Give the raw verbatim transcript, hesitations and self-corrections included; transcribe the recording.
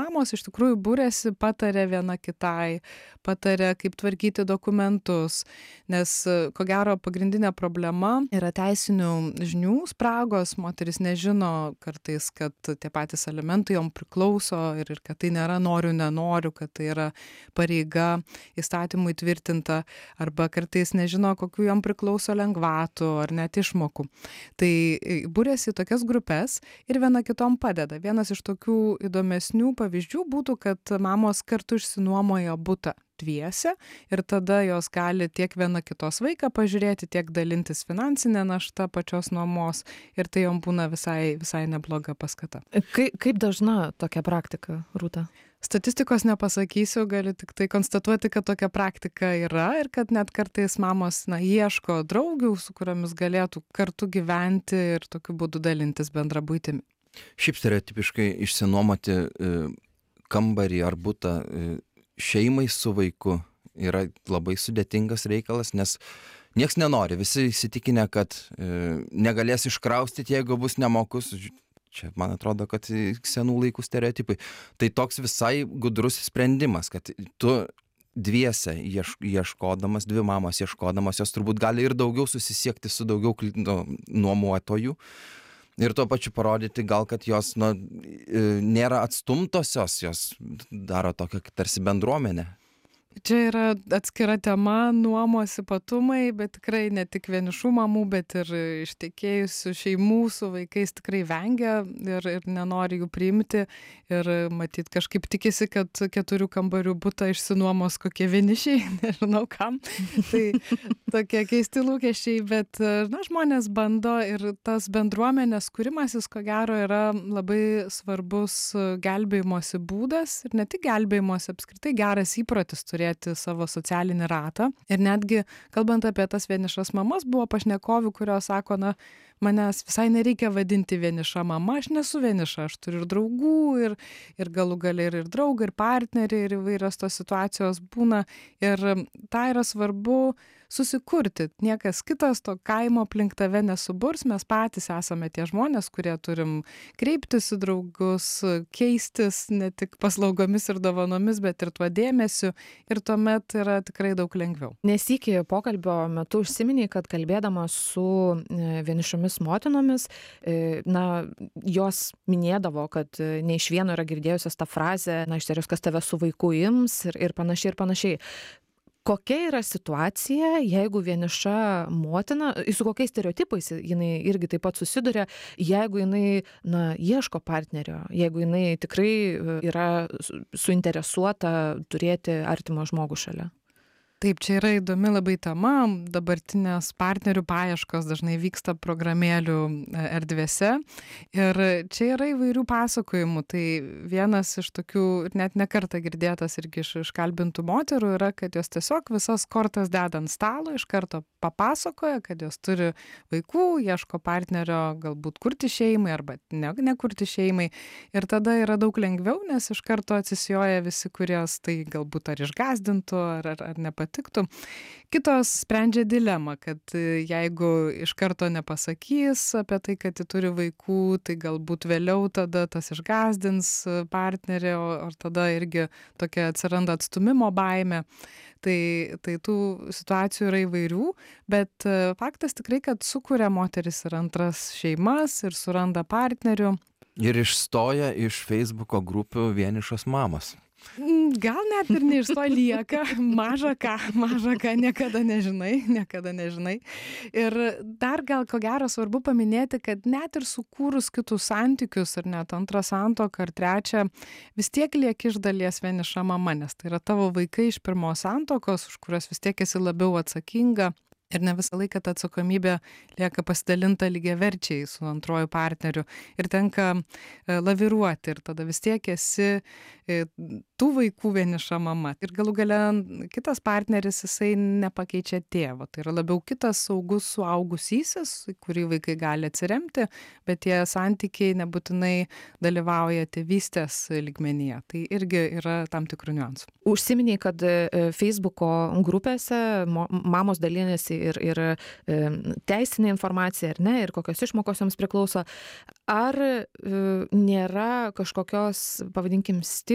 mamos iš tikrųjų buriasi, patarė viena kitai, patarė, kaip tvarkyti dokumentus, nes ko gero pagrindinė problema yra teisinių žinių spragos, moteris nežino kartais, kad tie patys alimentai jom priklauso ir, ir kad tai nėra noriu, nenoriu, kad tai yra pareiga įstatymų įtvirtinta, arba kartais nežino, kokiu jom priklauso lengvatų ar net išmokų. Tai buriasi į tokias grupės ir viena kitom padeda. Vienas iš tokių įdomesnių pavyzdžių būtų, kad mamos kartu išsinuomoja butą dviese ir tada jos gali tiek viena kitos vaiką pažiūrėti, tiek dalintis finansinę naštą pačios nuomos ir tai jom būna visai, visai nebloga paskata. Kaip, kaip dažna tokia praktika, Rūta? Statistikos nepasakysiu, galiu tik tai konstatuoti, kad tokia praktika yra ir kad net kartais mamos na, ieško draugių, su kuriomis galėtų kartu gyventi ir tokiu būdu dalintis bendra buitimi. Šiaip stereotipiškai išsinuomoti e, kambarį ar butą e, šeimai su vaiku yra labai sudėtingas reikalas, nes nieks nenori, visi įsitikinę, kad e, negalės iškraustyti, jeigu bus nemokus. Čia, man atrodo, kad senų laikų stereotipai. Tai toks visai gudrus sprendimas, kad tu dviese ieš, ieškodamas, dvi mamos ieškodamas, jos turbūt gali ir daugiau susisiekti su daugiau nu, nuomotojų. Ir tuo pačiu parodyti gal, kad jos nu, nėra atstumtosios, jos daro tokią tarsi bendruomenę. Čia yra atskira tema, nuomos ypatumai, bet tikrai ne tik vienišų mamų, bet ir ištekėjusių šeimų su vaikais tikrai vengia ir, ir nenori jų priimti ir matyt kažkaip tikisi, kad keturių kambarių butą išsinuomos kokie vienišiai, nežinau kam. Tai tokie keisti lūkesčiai, bet na, žmonės bando ir tas bendruomenės kūrimasis, ko gero, yra labai svarbus gelbėjimosi būdas ir ne tik gelbėjimosi, apskritai geras įprotis turėti savo socialinį ratą. Ir netgi, kalbant apie tas vienišas mamas, buvo pašnekovių, kurios sako, na, manęs visai nereikia vadinti vieniša mama, aš nesu vieniša, aš turiu ir draugų, ir, ir galų gale ir, ir draugą, ir partnerį, ir įvairios tos situacijos būna. Ir tai yra svarbu susikurti. Niekas kitas to kaimo aplink tave nesuburs, mes patys esame tie žmonės, kurie turim kreiptis į draugus, keistis ne tik paslaugomis ir dovanomis, bet ir tuo dėmesiu. Ir tuomet yra tikrai daug lengviau. Nesykį pokalbio metu užsiminiai, kad kalbėdama su vienišomis motinomis, na, jos minėdavo, kad ne iš vieno yra girdėjusios tą frazę, na, išterius, kas tave su vaiku ims ir, ir panašiai ir panašiai. Kokia yra situacija, jeigu vieniša motina, su kokiais stereotipais jinai irgi taip pat susiduria, jeigu jinai, na, ieško partnerio, jeigu jinai tikrai yra suinteresuota turėti artimą žmogų šalia? Taip, čia yra įdomi labai tema. Dabartinės partnerių paieškos dažnai vyksta programėlių erdvėse. Ir čia yra įvairių pasakojimų. Tai vienas iš tokių, net ne kartą girdėtas irgi iš iškalbintų moterų, yra, kad jos tiesiog visas kortas deda ant stalo, iš karto papasakoja, kad jos turi vaikų, ieško partnerio galbūt kurti šeimai arba ne, nekurti šeimai. Ir tada yra daug lengviau, nes iš karto atsisijoja visi, kurios tai galbūt ar išgąsdintų, ar, ar, ar nepatiktų. Tiktų. Kitos sprendžia dilemą, kad jeigu iš karto nepasakys apie tai, kad ji turi vaikų, tai galbūt vėliau tada tas išgąsdins partnerį, o tada irgi tokia atsiranda atstumimo baimė. Tai, tai tų situacijų yra įvairių, bet faktas tikrai, kad sukuria moteris ir antras šeimas ir suranda partnerių. Ir išstoja iš Facebooko grupių vienišos mamos. Gal net ir neišstoja lieka, maža ką, maža ką, niekada nežinai, niekada nežinai. Ir dar gal ko gero svarbu paminėti, kad net ir sukūrus kitus santykius, ar net antrą santuoką ar trečią, vis tiek lieki iš dalies vieniša mama, nes tai yra tavo vaikai iš pirmos santuokos, už kurios vis tiek esi labiau atsakinga. Ir ne visą laiką ta atsakomybė lieka pasidalinta lygiaverčiai su antruoju partneriu ir tenka laviruoti ir tada vis tiek esi tų vaikų vieniša mama. Ir galų gale kitas partneris, jisai nepakeičia tėvo. Tai yra labiau kitas saugus suaugusysis, kurį vaikai gali atsiremti, bet tie santykiai nebūtinai dalyvauja tėvystės lygmenyje. Tai irgi yra tam tikrų niuansų. Užsiminiai, kad Facebooko grupėse mamos dalinasi ir, ir teisinė informacija, ar ne, ir kokios išmokos joms priklauso. Ar nėra kažkokios, pavadinkim, stigmos